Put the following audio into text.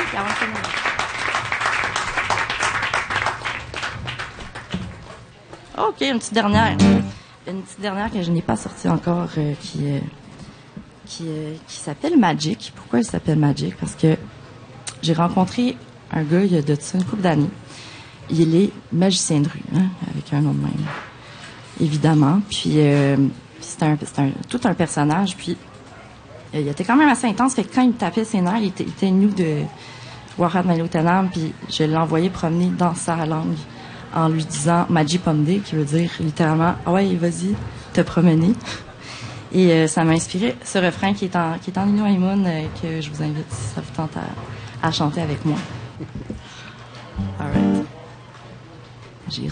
45 minutes. OK, une petite dernière. Une petite dernière que je n'ai pas sortie encore, qui s'appelle Magic. Pourquoi elle s'appelle Magic? Parce que j'ai rencontré un gars il y a de ça une couple d'années. Il est magicien de rue, hein, avec un nom de même. Évidemment. Puis c'était tout un personnage. Puis il était quand même assez intense. Fait que quand il me tapait ses nerfs, il était nu de Warat Malotanam. Puis je l'ai envoyé promener dans sa langue en lui disant Magi Pomde, qui veut dire littéralement ah ouais, vas-y, te promener. Et ça m'a inspiré ce refrain qui est en Innu Aimun, que je vous invite, si ça vous tente, à chanter avec moi.